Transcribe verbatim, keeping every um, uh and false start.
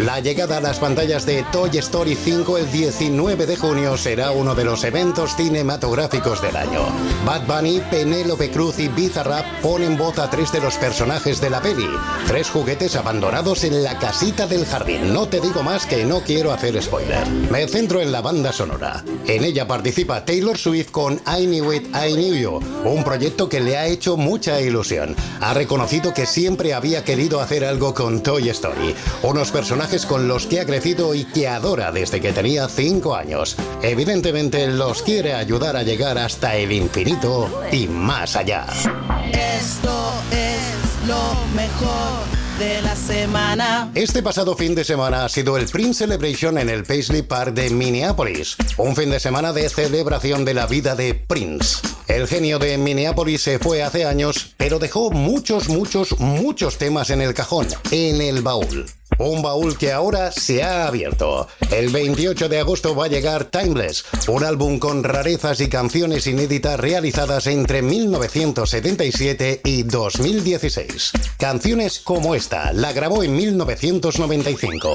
La llegada a las pantallas de Toy Story cinco el diecinueve de junio será uno de los eventos cinematográficos del año. Bad Bunny, Penélope Cruz y Bizarrap ponen voz a tres de los personajes de la peli. Tres juguetes abandonados en la casita del jardín. No te digo más que no quiero hacer spoiler. Me centro en la banda sonora. En ella participa Taylor Swift con I Knew It, I Knew You, un proyecto que le ha hecho mucha ilusión. Ha reconocido que siempre había querido hacer algo con Toy Story, unos personajes con los que ha crecido y que adora desde que tenía cinco años. Evidentemente los quiere ayudar a llegar hasta el infinito y más allá. Esto es lo mejor de la semana. Este pasado fin de semana ha sido el Prince Celebration en el Paisley Park de Minneapolis, un fin de semana de celebración de la vida de Prince. El genio de Minneapolis se fue hace años, pero dejó muchos, muchos, muchos temas en el cajón, en el baúl. Un baúl que ahora se ha abierto. El veintiocho de agosto va a llegar Timeless, un álbum con rarezas y canciones inéditas realizadas entre mil novecientos setenta y siete y dos mil dieciséis. Canciones como esta la grabó en mil novecientos noventa y cinco.